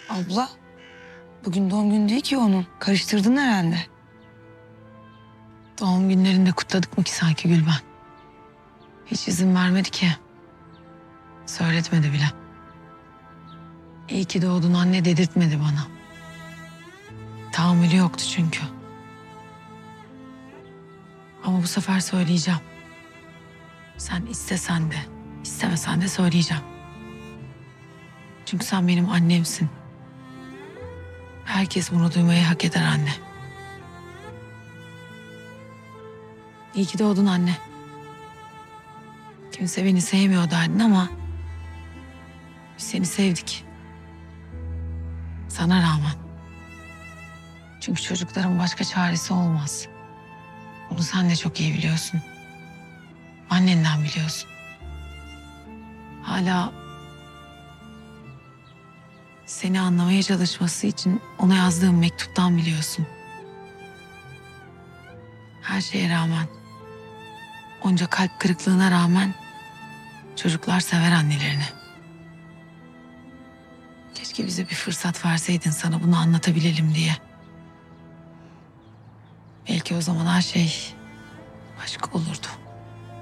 Abla, bugün doğum günü değil ki onun. Karıştırdın herhalde. Doğum günlerinde kutladık mı ki sanki Gülben? Hiç izin vermedi ki. Söyletmedi bile. İyi ki doğdun anne dedirtmedi bana. Tahammülü yoktu çünkü. Ama bu sefer söyleyeceğim. Sen istesen de, istemesen de söyleyeceğim. Çünkü sen benim annemsin. Herkes bunu duymayı hak eder anne. İyi ki doğdun anne. Kimse beni sevmiyor derdin ama biz seni sevdik. Sana rağmen. Çünkü çocukların başka çaresi olmaz. Bunu sen de çok iyi biliyorsun. Annenden biliyorsun. Hala seni anlamaya çalışması için ona yazdığım mektuptan biliyorsun. Her şeye rağmen, onca kalp kırıklığına rağmen çocuklar sever annelerini. Keşke bize bir fırsat verseydin sana bunu anlatabilelim diye. Belki o zaman her şey başka olurdu.